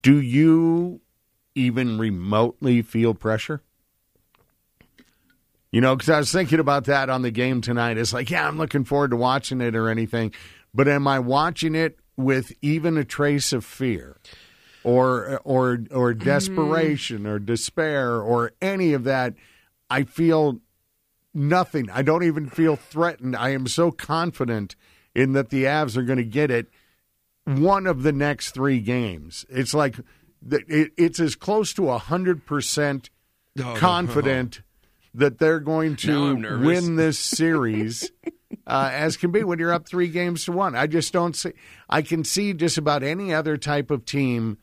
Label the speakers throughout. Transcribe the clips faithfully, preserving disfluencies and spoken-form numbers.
Speaker 1: Do you even remotely feel pressure? You know, because I was thinking about that on the game tonight. It's like, yeah, I'm looking forward to watching it or anything. But am I watching it with even a trace of fear or or or desperation or despair or any of that? I feel nothing. I don't even feel threatened. I am so confident in that the Avs are going to get it one of the next three games. It's like it's as close to one hundred percent confident oh, oh. that they're going to win this series uh, as can be when you're up three games to one. I just don't see. I can see just about any other type of team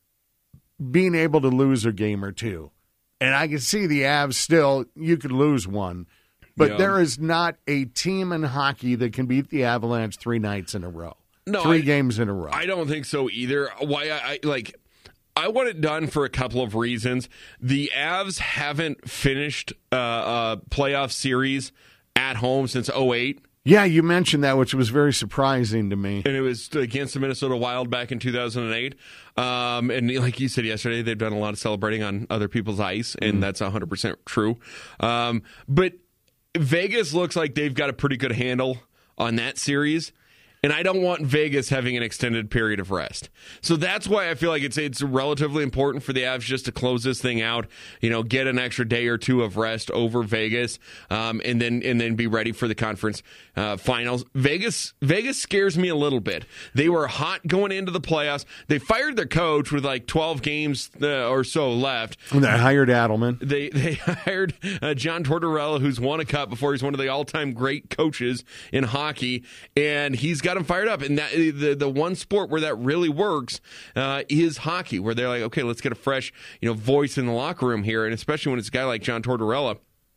Speaker 1: being able to lose a game or two. And I can see the Avs still, you could lose one. But yeah. there is not a team in hockey that can beat the Avalanche three nights in a row.
Speaker 2: No,
Speaker 1: three
Speaker 2: I,
Speaker 1: games in a row.
Speaker 2: I don't think so either. Why I, I like I want it done for a couple of reasons. The Avs haven't finished uh, a playoff series at home since oh eight.
Speaker 1: Yeah, you mentioned that, which was very surprising to me.
Speaker 2: And it was against the Minnesota Wild back in two thousand eight. Um, and like you said yesterday, they've done a lot of celebrating on other people's ice, and mm. that's one hundred percent true. Um, but Vegas looks like they've got a pretty good handle on that series. And I don't want Vegas having an extended period of rest. So that's why I feel like it's it's relatively important for the Avs just to close this thing out, you know, get an extra day or two of rest over Vegas, um, and then and then be ready for the conference uh, finals. Vegas Vegas scares me a little bit. They were hot going into the playoffs. They fired their coach with like twelve games uh, or so left.
Speaker 1: And they hired Adelman.
Speaker 2: They they hired uh, John Tortorella, who's won a cup before. He's one of the all-time great coaches in hockey, and he's got got them fired up. And that the the one sport where that really works uh, is hockey, where they're like, okay, let's get a fresh, you know, voice in the locker room here, and especially when it's a guy like John Tortorella.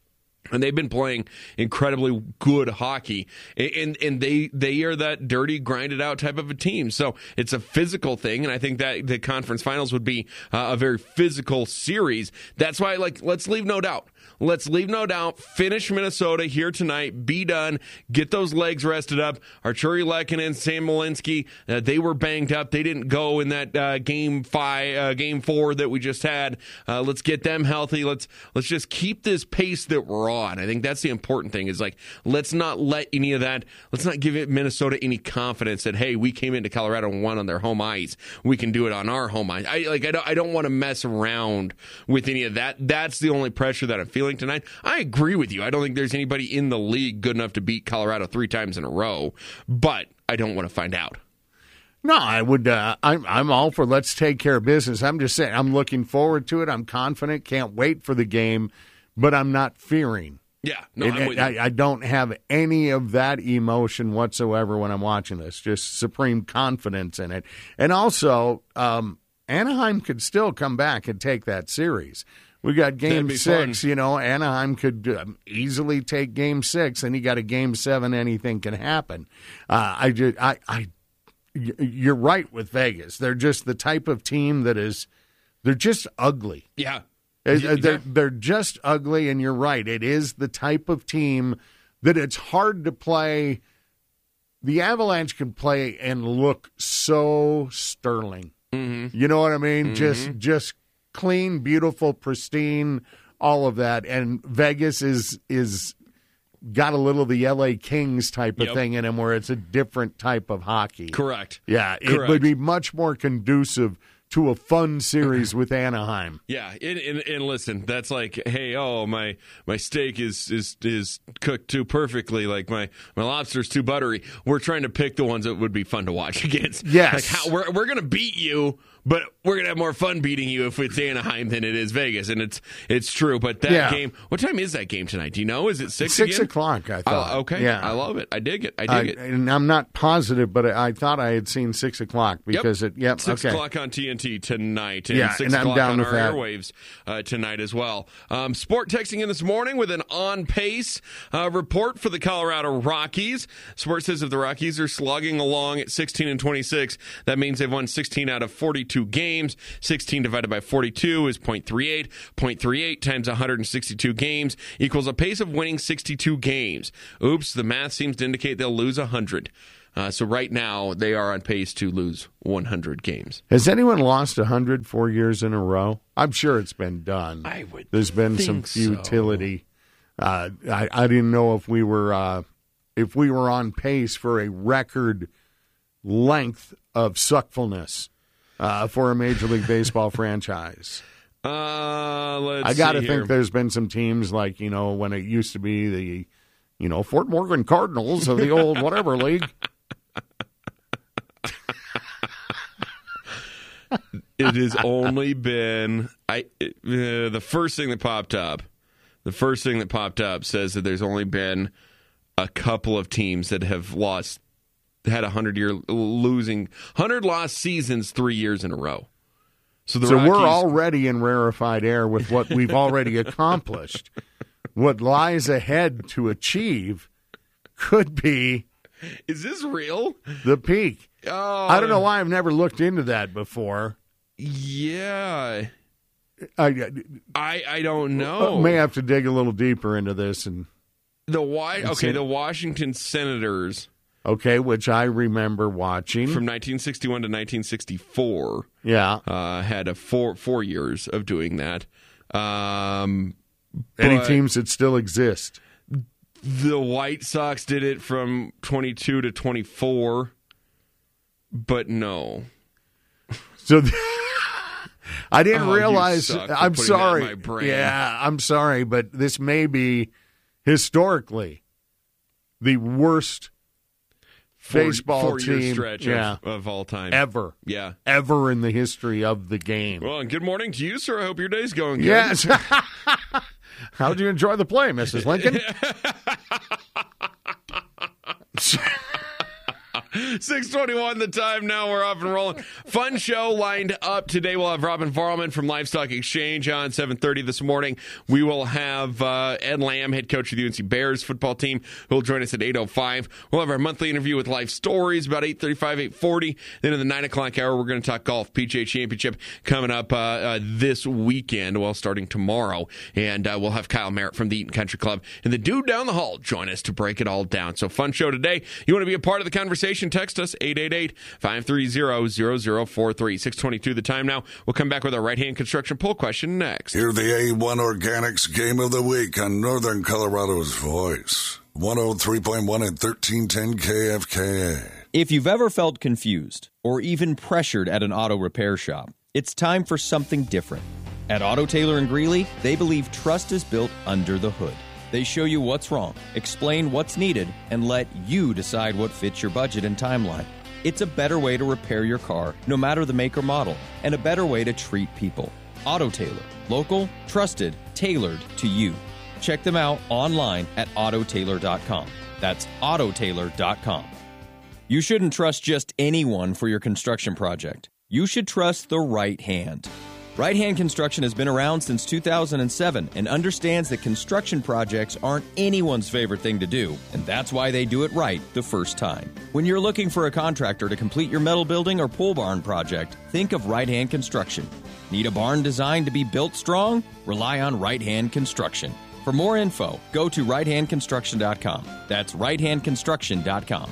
Speaker 2: And they've been playing incredibly good hockey, and and they they are that dirty, grinded out type of a team. So it's a physical thing, and I think that the conference finals would be uh, a very physical series. That's why, like, let's leave no doubt. Let's leave no doubt. Finish Minnesota here tonight. Be done. Get those legs rested up. Arturi Lehkonen, Sam Malinsky, uh, they were banged up. They didn't go in that uh, game five, uh, game four that we just had. Uh, let's get them healthy. Let's let's just keep this pace that we're on. I think that's the important thing. Is like let's not let any of that. Let's not give it Minnesota any confidence that hey, we came into Colorado and won on their home ice. We can do it on our home ice. I like. I don't. I don't want to mess around with any of that. That's the only pressure that I'm feeling tonight. I agree with you. I don't think there's anybody in the league good enough to beat Colorado three times in a row, but I don't want to find out.
Speaker 1: No, I would. Uh, I'm I'm all for let's take care of business. I'm just saying I'm looking forward to it. I'm confident. Can't wait for the game, but I'm not fearing.
Speaker 2: Yeah, no,
Speaker 1: it,
Speaker 2: I'm with
Speaker 1: I,
Speaker 2: you.
Speaker 1: I don't have any of that emotion whatsoever when I'm watching this. Just supreme confidence in it, and also um, Anaheim could still come back and take that series. We got game six, fun. You know, Anaheim could um, easily take game six, and you got a game seven, anything can happen. Uh, I, just, I, I, you're right with Vegas. They're just the type of team that is, they're just ugly.
Speaker 2: Yeah.
Speaker 1: They're, they're, they're just ugly, and you're right. It is the type of team that it's hard to play. The Avalanche can play and look so sterling.
Speaker 2: Mm-hmm.
Speaker 1: You know what I mean?
Speaker 2: Mm-hmm.
Speaker 1: Just, just. Clean, beautiful, pristine, all of that, and Vegas is is got a little of the L A Kings type of yep. thing in him, where it's a different type of hockey.
Speaker 2: Correct.
Speaker 1: Yeah, it
Speaker 2: Correct.
Speaker 1: would be much more conducive to a fun series with Anaheim.
Speaker 2: Yeah, and, and, and listen, that's like, hey, oh, my my steak is is is cooked too perfectly, like my, my lobster's too buttery. We're trying to pick the ones that would be fun to watch against.
Speaker 1: Yes.
Speaker 2: Like how, we're we're going to beat you, but we're going to have more fun beating you if it's Anaheim than it is Vegas, and it's it's true. But that yeah. game, what time is that game tonight? Do you know? Is it six
Speaker 1: Six
Speaker 2: again?
Speaker 1: o'clock, I thought.
Speaker 2: Uh, okay,
Speaker 1: yeah.
Speaker 2: I love it. I dig it. I dig
Speaker 1: I,
Speaker 2: it.
Speaker 1: And I'm not positive, but I thought I had seen six o'clock because
Speaker 2: yep.
Speaker 1: it, yep,
Speaker 2: six
Speaker 1: okay.
Speaker 2: o'clock on T N T tonight, and
Speaker 1: yeah,
Speaker 2: six
Speaker 1: and I'm
Speaker 2: o'clock
Speaker 1: down
Speaker 2: on
Speaker 1: with
Speaker 2: our
Speaker 1: that.
Speaker 2: airwaves uh, tonight as well. Um, Sport texting in this morning with an on-pace uh, report for the Colorado Rockies. Sport says if the Rockies are slugging along at sixteen and twenty-six, that means they've won sixteen out of forty-two games. sixteen divided by forty-two is point three eight. point three eight times one hundred sixty-two games equals a pace of winning sixty-two games. Oops, the math seems to indicate they'll lose one hundred. Uh, so right now, they are on pace to lose one hundred games.
Speaker 1: Has anyone lost one hundred four years in a row? I'm sure it's been done.
Speaker 2: I would
Speaker 1: There's been some futility. So. Uh, I, I didn't know if we were uh, if we were on pace for a record length of suckfulness uh, for a Major League Baseball franchise.
Speaker 2: Uh, let's
Speaker 1: I got to
Speaker 2: see
Speaker 1: think
Speaker 2: here.
Speaker 1: there's been some teams like, you know, when it used to be the, you know, Fort Morgan Cardinals of the old whatever league.
Speaker 2: It has only been I uh, the first thing that popped up. The first thing that popped up says that there's only been a couple of teams that have lost had a hundred year losing hundred lost seasons three years in a row. So, the
Speaker 1: so
Speaker 2: Rockies,
Speaker 1: we're already in rarefied air with what we've already accomplished. What lies ahead to achieve could be
Speaker 2: is this real?
Speaker 1: the peak.
Speaker 2: Oh,
Speaker 1: I don't know why I've never looked into that before.
Speaker 2: Yeah,
Speaker 1: I,
Speaker 2: I I don't know.
Speaker 1: I may have to dig a little deeper into this. And
Speaker 2: the why? Okay, the Washington Senators.
Speaker 1: Okay, which I remember watching
Speaker 2: from nineteen sixty-one to nineteen sixty-four.
Speaker 1: Yeah,
Speaker 2: uh, had a four four years of doing that. Um,
Speaker 1: Any teams that still exist?
Speaker 2: The White Sox did it from twenty-two to twenty-four, but no.
Speaker 1: So th- I didn't
Speaker 2: oh,
Speaker 1: realize. I'm sorry.
Speaker 2: That in my brain.
Speaker 1: Yeah, I'm sorry, but this may be historically the worst.
Speaker 2: Four,
Speaker 1: baseball
Speaker 2: four
Speaker 1: team
Speaker 2: year stretch
Speaker 1: yeah,
Speaker 2: of, of all time.
Speaker 1: Ever.
Speaker 2: Yeah.
Speaker 1: Ever in the history of the game.
Speaker 2: Well, and good morning to you, sir. I hope your day's going good.
Speaker 1: Yes. How did you enjoy the play, Missus Lincoln?
Speaker 2: six twenty-one the time now. We're off and rolling. Fun show lined up today. We'll have Robin Varlman from Livestock Exchange on seven thirty this morning. We will have uh, Ed Lamb, head coach of the U N C Bears football team, who will join us at eight oh five. We'll have our monthly interview with Life Stories about eight thirty-five, eight forty. Then in the nine o'clock hour, we're going to talk golf. P G A Championship coming up uh, uh, this weekend, well, starting tomorrow. And uh, we'll have Kyle Merritt from the Eaton Country Club and the dude down the hall join us to break it all down. So fun show today. You want to be a part of the conversation? Text us eight eight eight, five three zero, zero zero four three. six twenty-two the time now. We'll come back with our right-hand construction poll question next.
Speaker 3: Hear the A one Organics Game of the Week on Northern Colorado's Voice. one oh three point one and thirteen ten K F K A.
Speaker 4: If you've ever felt confused or even pressured at an auto repair shop, it's time for something different. At Auto Tailor in Greeley, they believe trust is built under the hood. They show you what's wrong, explain what's needed, and let you decide what fits your budget and timeline. It's a better way to repair your car, no matter the make or model, and a better way to treat people. Auto Tailor. Local, trusted, tailored to you. Check them out online at auto tailor dot com. That's auto tailor dot com. You shouldn't trust just anyone for your construction project. You should trust the right hand. Right Hand Construction has been around since two thousand seven and understands that construction projects aren't anyone's favorite thing to do, and that's why they do it right the first time. When you're looking for a contractor to complete your metal building or pole barn project, think of Right Hand Construction. Need a barn designed to be built strong? Rely on Right Hand Construction. For more info, go to right hand construction dot com. That's right hand construction dot com.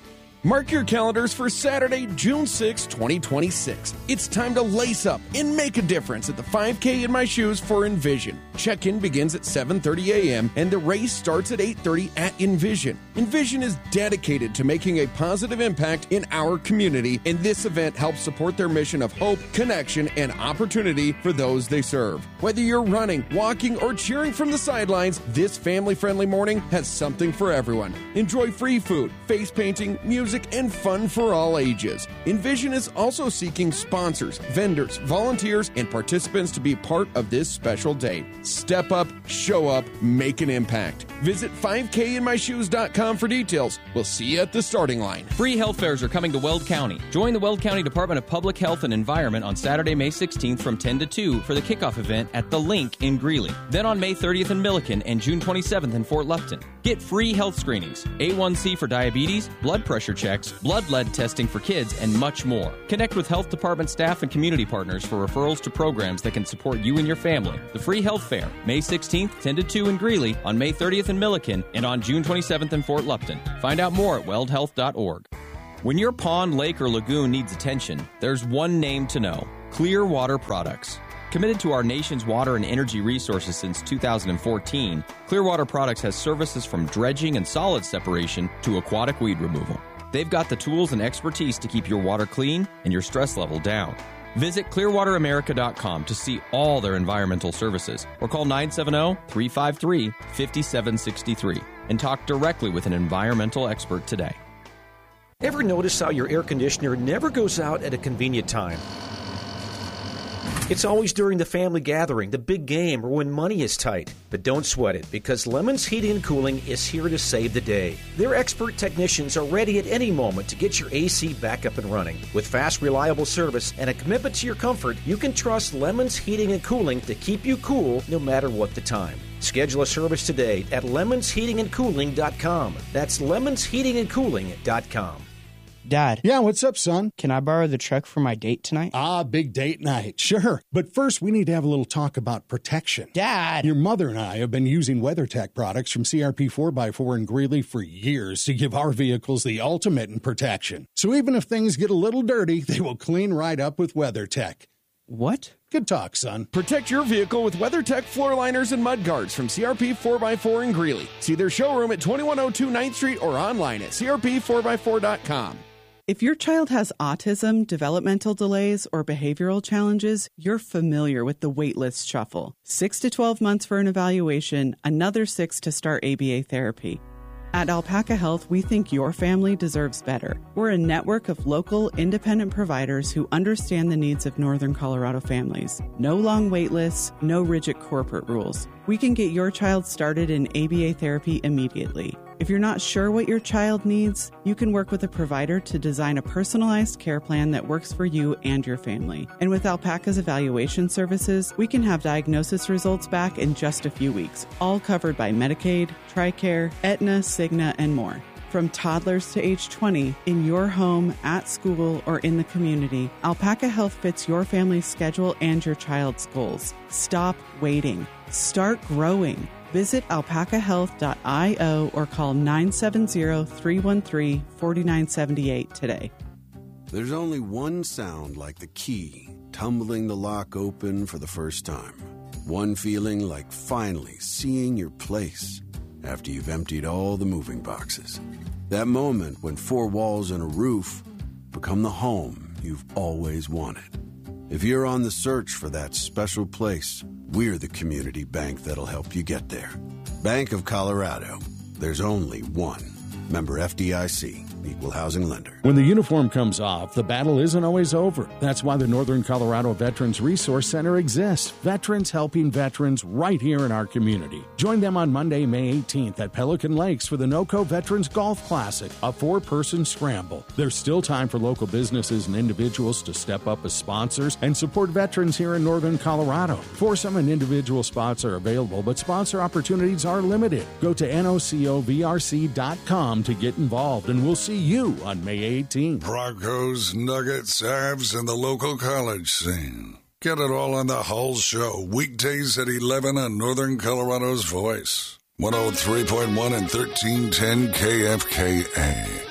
Speaker 5: Mark your calendars for Saturday, June sixth, twenty twenty-six. It's time to lace up and make a difference at the five K in My Shoes for Envision. Check-in begins at seven thirty a.m. and the race starts at eight thirty at Envision. Envision is dedicated to making a positive impact in our community, and this event helps support their mission of hope, connection, and opportunity for those they serve. Whether you're running, walking, or cheering from the sidelines, this family-friendly morning has something for everyone. Enjoy free food, face painting, music, and fun for all ages. Envision is also seeking sponsors, vendors, volunteers, and participants to be part of this special day. Step up, show up, make an impact. Visit five K in my shoes dot com for details. We'll see you at the starting line.
Speaker 4: Free health fairs are coming to Weld County. Join the Weld County Department of Public Health and Environment on Saturday, May sixteenth from ten to two for the kickoff event at The Link in Greeley. Then on May thirtieth in Milliken and June twenty-seventh in Fort Lupton. Get free health screenings, A one C for diabetes, blood pressure checks, blood lead testing for kids, and much more. Connect with health department staff and community partners for referrals to programs that can support you and your family. The free health fair, May sixteenth, ten to two in Greeley, on May thirtieth in Milliken, and on June twenty-seventh in Fort Lupton. Find out more at weld health dot org. When your pond, lake, or lagoon needs attention, there's one name to know: Clearwater Products. Committed to our nation's water and energy resources since two thousand fourteen, Clearwater Products has services from dredging and solid separation to aquatic weed removal. They've got the tools and expertise to keep your water clean and your stress level down. Visit clearwater america dot com to see all their environmental services, or call nine seven zero, three five three, five seven six three and talk directly with an environmental expert today.
Speaker 6: Ever notice how your air conditioner never goes out at a convenient time? It's always during the family gathering, the big game, or when money is tight. But don't sweat it, because Lemons Heating and Cooling is here to save the day. Their expert technicians are ready at any moment to get your A C back up and running. With fast, reliable service and a commitment to your comfort, you can trust Lemons Heating and Cooling to keep you cool no matter what the time. Schedule a service today at lemons heating and cooling dot com. That's lemons heating and cooling dot com.
Speaker 7: Dad.
Speaker 1: Yeah, what's up, son?
Speaker 7: Can I borrow the truck for my date tonight?
Speaker 1: Ah, big date night. Sure. But first, we need to have a little talk about protection.
Speaker 7: Dad!
Speaker 1: Your mother and I have been using WeatherTech products from C R P four by four and Greeley for years to give our vehicles the ultimate in protection. So even if things get a little dirty, they will clean right up with WeatherTech.
Speaker 7: What?
Speaker 1: Good talk, son.
Speaker 5: Protect your vehicle with WeatherTech floor liners and mud guards from C R P four by four in Greeley. See their showroom at twenty-one oh two ninth Street or online at C R P four by four dot com.
Speaker 8: If your child has autism, developmental delays, or behavioral challenges, you're familiar with the waitlist shuffle. Six to twelve months for an evaluation, another six to start A B A therapy. At Alpaca Health, we think your family deserves better. We're a network of local, independent providers who understand the needs of Northern Colorado families. No long wait lists, no rigid corporate rules. We can get your child started in A B A therapy immediately. If you're not sure what your child needs, you can work with a provider to design a personalized care plan that works for you and your family. And with Alpaca's evaluation services, we can have diagnosis results back in just a few weeks, all covered by Medicaid, TRICARE, Aetna, Cigna, and more. From toddlers to age twenty, in your home, at school, or in the community, Alpaca Health fits your family's schedule and your child's goals. Stop waiting. Start growing. Visit alpaca health dot io or call nine seven zero, three one three, four nine seven eight today.
Speaker 9: There's only one sound like the key tumbling the lock open for the first time. One feeling like finally seeing your place after you've emptied all the moving boxes. That moment when four walls and a roof become the home you've always wanted. If you're on the search for that special place, we're the community bank that'll help you get there. Bank of Colorado. There's only one. Member F D I C. Equal housing lender.
Speaker 1: When the uniform comes off, the battle isn't always over. That's why the Northern Colorado Veterans Resource Center exists. Veterans helping veterans right here in our community. Join them on Monday, May eighteenth at Pelican Lakes for the NOCO Veterans Golf Classic, a four-person scramble. There's still time for local businesses and individuals to step up as sponsors and support veterans here in Northern Colorado. Foursome and individual spots are available, but sponsor opportunities are limited. Go to N O C O V R C dot com to get involved, and we'll see you on May eighteenth.
Speaker 3: Broncos, Nuggets, Avs, and the local college scene. Get it all on the Hull Show, weekdays at eleven on Northern Colorado's Voice. one oh three point one and thirteen ten K F K A.